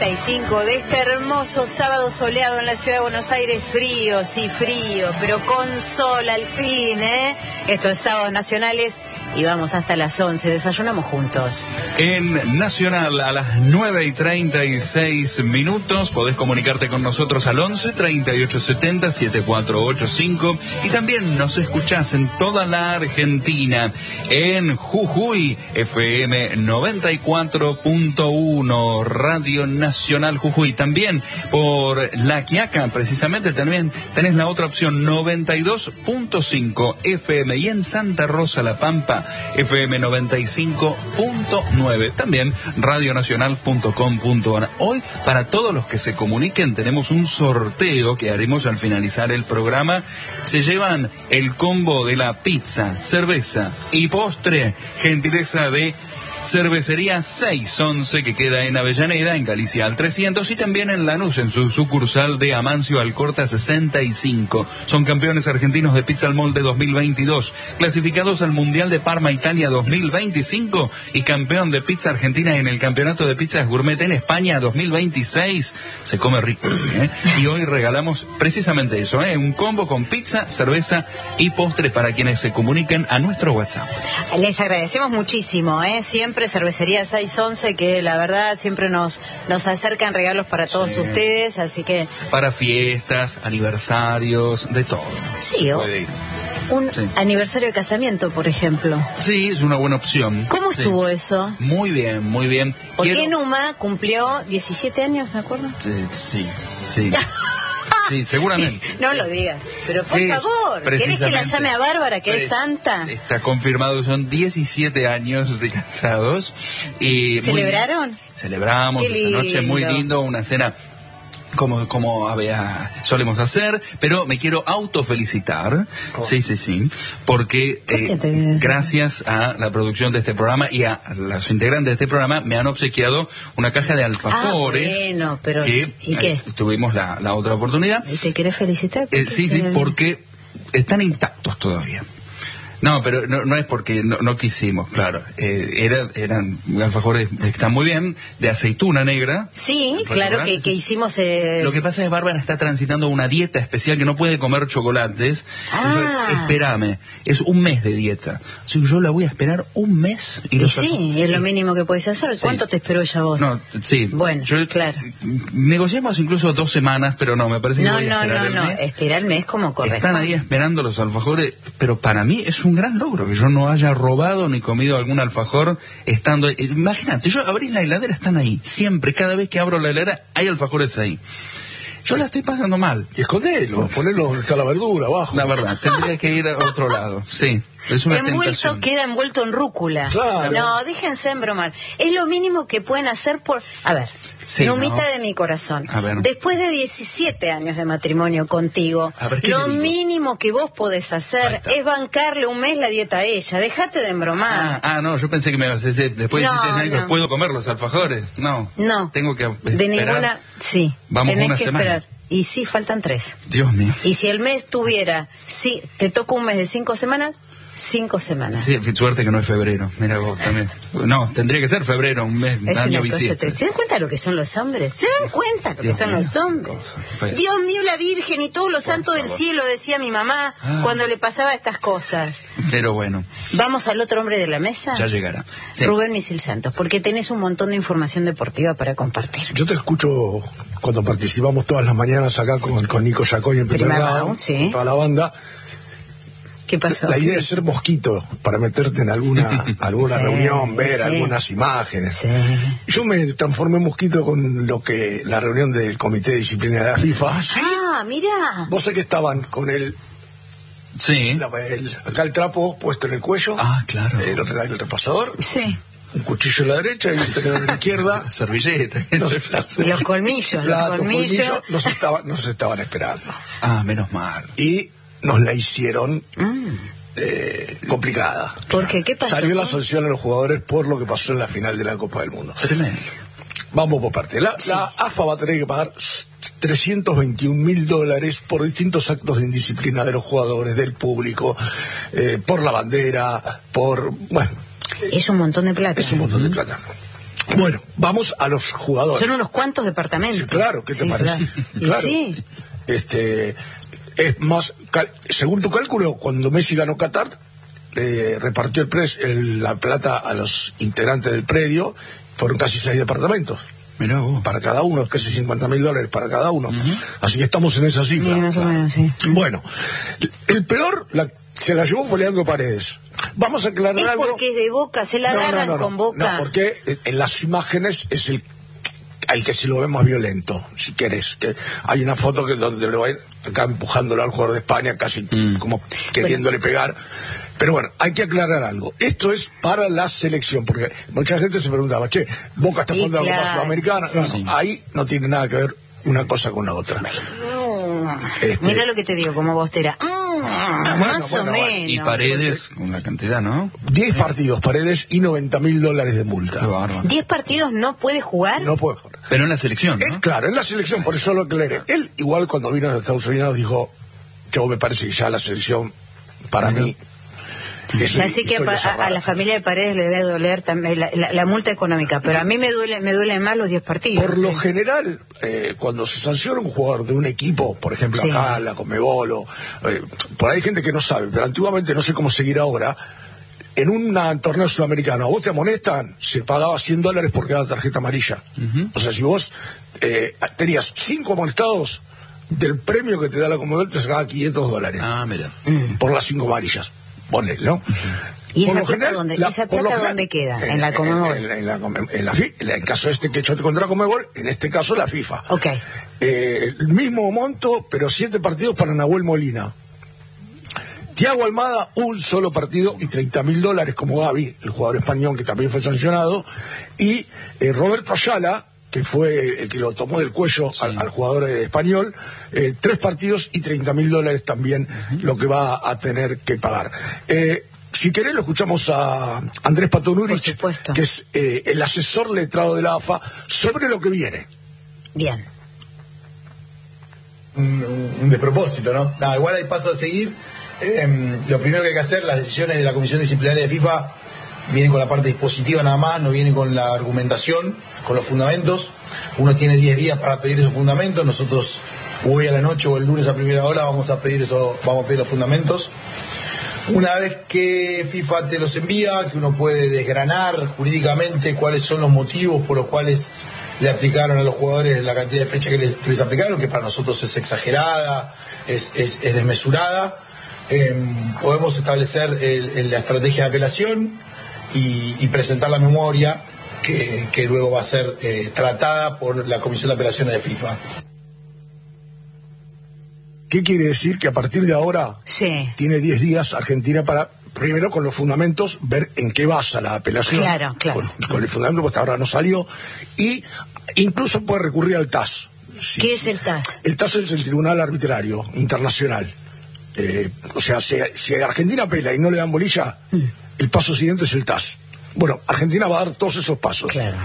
35 de este hermoso sábado soleado en la ciudad de Buenos Aires. Frío, sí, frío, pero con sol al fin, ¿eh? Esto es Sábados Nacionales y vamos hasta las 11. Desayunamos juntos. En Nacional, a las 9:36 podés comunicarte con nosotros al 11 3870 7485 y también nos escuchás en toda la Argentina en Jujuy, FM 94.1, Radio Nacional Jujuy. También por La Quiaca, precisamente, también tenés la otra opción, 92.5 FM, y en Santa Rosa La Pampa, FM 95.9. También radionacional.com.ar. Hoy, para todos los que se comuniquen, tenemos un sorteo que haremos al finalizar el programa. Se llevan el combo de la pizza, cerveza y postre, gentileza de Cervecería 611, que queda en Avellaneda, en Galicia al 300, y también en Lanús, en su sucursal de Amancio Alcorta 65. Son campeones argentinos de Pizza al Molde 2022, clasificados al Mundial de Parma, Italia 2025, y campeón de pizza argentina en el Campeonato de Pizzas Gourmet en España 2026. Se come rico, ¿eh? Y hoy regalamos precisamente eso, ¿eh? Un combo con pizza, cerveza y postre para quienes se comuniquen a nuestro WhatsApp. Les agradecemos muchísimo, ¿eh? Siempre Cervecería 611, que la verdad siempre nos acercan regalos para todos ustedes, así que... Para fiestas, aniversarios, de todo. Sí, un aniversario de casamiento, por ejemplo. Sí, es una buena opción. ¿Cómo estuvo eso? Muy bien, muy bien. Porque Numa cumplió 17 años, ¿me acuerdo? Sí. Sí, seguramente. No lo digas, pero por favor, ¿querés que la llame a Bárbara, que es santa? Está confirmado, son 17 años de casados. Y ¿celebraron? Celebramos esta noche, muy lindo, una cena como solemos hacer, pero me quiero autofelicitar, sí, porque gracias a la producción de este programa y a los integrantes de este programa me han obsequiado una caja de alfajores. Bueno, pero ¿y qué? Tuvimos la otra oportunidad. ¿Y te querés felicitar? Sí, porque están intactos todavía. No, pero no es porque no quisimos, claro. Eran alfajores que están muy bien, de aceituna negra. Sí, claro, que hicimos... Lo que pasa es que Bárbara está transitando una dieta especial que no puede comer chocolates. Espérame, es un mes de dieta. Así que yo la voy a esperar un mes. Y sí, es lo mínimo que puedes hacer. ¿Cuánto te esperó ella vos? No, sí. Bueno, claro. Negociamos incluso 2 semanas, pero no, me parece que voy a esperar el mes. Espera el mes como corresponde. Están ahí esperando los alfajores, pero para mí es un gran logro que yo no haya robado ni comido algún alfajor estando ahí. Imagínate, yo abrís la heladera, están ahí. Siempre, cada vez que abro la heladera, hay alfajores ahí. Yo la estoy pasando mal. Y escondelo, ponelo, está la verdura abajo. La verdad, tendría que ir a otro lado, sí. Es una tentación. Queda envuelto en rúcula. Claro. No, déjense embromar. Es lo mínimo que pueden hacer por... A ver, Numita de mi corazón. Después de 17 años de matrimonio contigo, lo mínimo que vos podés hacer es bancarle un mes la dieta a ella. Dejate de embromar. No, yo pensé que me ibas a decir, después de 17 años, ¿puedo comer los alfajores? No. Tengo que esperar. De ninguna... Sí. Vamos tenés una que semana. Esperar. Y sí, faltan 3. Dios mío. Y si el mes tuviera... Sí, te toca un mes de 5 semanas... 5 semanas. Sí, suerte que no es febrero. Mira vos también. No, tendría que ser febrero, un mes, un año bisiesto. ¿Se dan cuenta lo que son los hombres? ¿Se dan cuenta lo que son los hombres? Dios mío, la Virgen y todos los santos del cielo, decía mi mamá cuando le pasaba estas cosas. Pero bueno. Vamos al otro hombre de la mesa. Ya llegará. Sí. Rubén Misil Santos, porque tenés un montón de información deportiva para compartir. Yo te escucho cuando participamos todas las mañanas acá con Nico Yacoy en primer round, toda la banda. ¿Qué pasó? La idea es ser mosquito para meterte en alguna reunión, ver algunas imágenes. Sí. Yo me transformé en mosquito con la reunión del Comité de Disciplina de la FIFA. Mira. Vos sé que estaban con el acá el trapo puesto en el cuello. Claro. El repasador. Sí. Un cuchillo a la derecha y un tenedor a la izquierda. Servilleta. Los colmillos. Nos estaban esperando. Menos mal. Y nos la hicieron complicada. ¿Por qué? ¿Qué pasó? Salió la sanción a los jugadores por lo que pasó en la final de la Copa del Mundo. Tremendo. Vamos por parte. La AFA va a tener que pagar $321.000 por distintos actos de indisciplina de los jugadores, del público, por la bandera, Es un montón de plata. Bueno, vamos a los jugadores. Son unos cuantos departamentos. Sí, claro, ¿qué te parece? Claro. Sí. Es más, según tu cálculo, cuando Messi ganó Qatar, repartió la plata a los integrantes del predio, fueron casi 6 departamentos. Mirá vos. Para cada uno, casi $50.000 para cada uno. Así que estamos en esa cifra. Sí, más o menos, sí. Bueno, el peor se la llevó fue Leandro Paredes. Vamos a aclarar algo. Es porque es de Boca, se la agarran con Boca. No, porque en las imágenes es el que se lo ve más violento, si querés. Que hay una foto donde lo ven acá empujándolo al jugador de España, casi como queriéndole pegar. Pero bueno, hay que aclarar algo. Esto es para la selección, porque mucha gente se preguntaba, Boca está jugando la Copa Sudamericana. No, ahí no tiene nada que ver una cosa con la otra. Mira lo que te digo, como Bostera. Más o menos. Y Paredes, una cantidad, ¿no? 10 partidos, Paredes, y $90.000 de multa. 10 partidos no puede jugar. No puede jugar. Pero en la selección, ¿no? Claro, en la selección, por eso lo aclaré. Él, igual cuando vino de Estados Unidos, dijo, me parece que ya la selección, para mí... Así que a la familia de Paredes le debe doler también la multa económica, pero a mí me duelen más los 10 partidos. Por lo general, cuando se sanciona un jugador de un equipo, por ejemplo acá, la Conmebol, por ahí hay gente que no sabe, pero antiguamente, no sé cómo seguir ahora, en un torneo sudamericano, a vos te amonestan, se pagaba $100 por cada tarjeta amarilla. O sea, si vos tenías 5 amonestados, del premio que te da la Conmebol te sacaba $500. Ah, mira. Por las 5 amarillas. Ponle, ¿no? ¿Y esa plata dónde queda? ¿En la Conmebol? En el caso que yo te conté la Conmebol, en este caso la FIFA. Ok. El mismo monto, pero 7 partidos para Nahuel Molina. Thiago Almada, un solo partido y $30.000 como Gavi, el jugador español que también fue sancionado. Y Roberto Ayala, que fue el que lo tomó del cuello al jugador español, 3 partidos y $30.000 también lo que va a tener que pagar. Si querés lo escuchamos a Andrés Patonurich, que es el asesor letrado de la AFA, sobre lo que viene. Bien. Un despropósito, ¿no? Igual hay paso a seguir. Lo primero que hay que hacer, las decisiones de la Comisión Disciplinaria de FIFA vienen con la parte dispositiva nada más, no vienen con la argumentación, con los fundamentos. Uno tiene 10 días para pedir esos fundamentos. Nosotros hoy a la noche o el lunes a primera hora vamos a pedir los fundamentos. Una vez que FIFA te los envía, que uno puede desgranar jurídicamente cuáles son los motivos por los cuales le aplicaron a los jugadores la cantidad de fechas que les aplicaron, que para nosotros es exagerada, es desmesurada. Podemos establecer la estrategia de apelación y presentar la memoria que luego va a ser tratada por la Comisión de Apelaciones de FIFA. ¿Qué quiere decir? Que a partir de ahora tiene 10 días Argentina para, primero con los fundamentos, ver en qué basa la apelación. Claro. Con el fundamento, porque hasta ahora no salió. Y incluso puede recurrir al TAS. ¿Qué es el TAS? El TAS es el Tribunal Arbitrario Internacional. O sea, si Argentina apela y no le dan bolilla, el paso siguiente es el TAS. Bueno, Argentina va a dar todos esos pasos. Claro.